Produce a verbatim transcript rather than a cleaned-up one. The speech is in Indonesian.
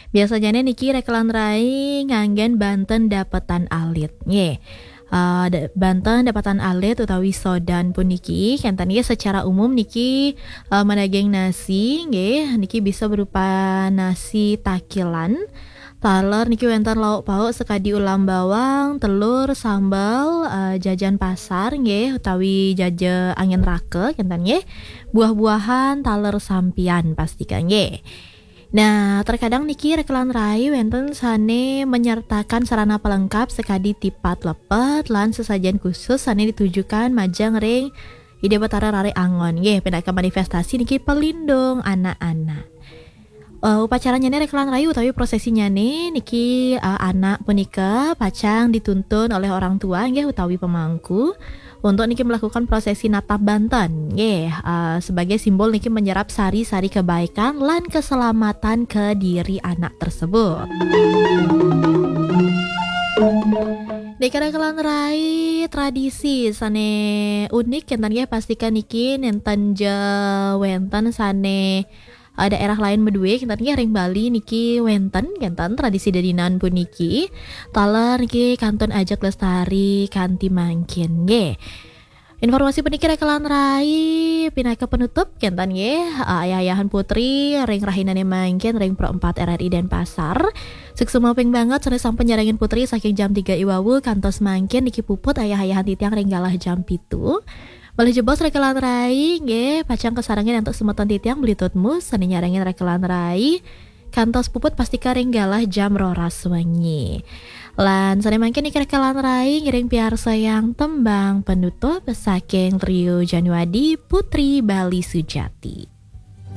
Biasanya niki rekelan rai nganggen Banten dapetan alit nggih. Uh, da- Banten dapatan alit utawi sodan pun niki kenten nggih secara umum niki uh, menageng nasi nggih niki bisa berupa nasi takilan. Taler niki wonten lauk pauk sekadi ulam bawang, telur, sambal, uh, jajan pasar nggih utawi jaja angin rake kenten nggih. Buah-buahan, taler sampian pastikan nggih. Nah, terkadang niki rekelan rai wonten sane menyertakan sarana pelengkap sekadi tipat lepet lan sesajen khusus sane ditujukan majang ring ide betara rare angon nggih pendaka manifestasi niki pelindung anak-anak. Uh, upacaranya nih rekelan rayu tapi prosesinya nih niki uh, anak punika pacang dituntun oleh orang tua nggih utawi pemangku untuk niki melakukan prosesi natap Banten nggih uh, sebagai simbol niki menyerap sari-sari kebaikan lan keselamatan ke diri anak tersebut. Deka rekelan rai tradisi sane unik kenten nggih pastikan niki nenten wenten sane uh, daerah lain medue kinten nggih ring Bali niki wenten kenten tradisi dedinan puniki taler niki kantun ajak lestari kanthi mangkin nggih. Informasi puniki rekelan rai pinaka penutup kenten nggih uh, ayah-ayahan putri ring rahinane mangkin ring Pro empat R R I Denpasar. Suksema ping banget sane sampe nyarengin putri saking jam tiga iwawu kantos mangkin niki puput ayah-ayahan titiang ring galah jam pitu. Boleh jebos rekelan rai nggih pacang kesarangin untuk semeton titiang belitutmu sane nyarengin rekelan rai kantos puput pastika ring galah jam roras wengi. Lan sane mangkin iki rekelan rai ngiring piarsa yang tembang penutup saking trio Januadi Putri Bali Sujati.